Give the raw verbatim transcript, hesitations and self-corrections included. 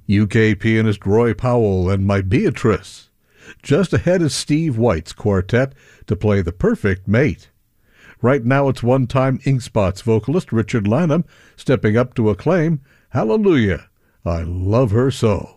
U K pianist Roy Powell and My Beatrice. Just ahead is Steve White's quartet to play The Perfect Mate. Right now it's one-time Ink Spots vocalist Richard Lanham stepping up to acclaim Hallelujah, I Love Her So.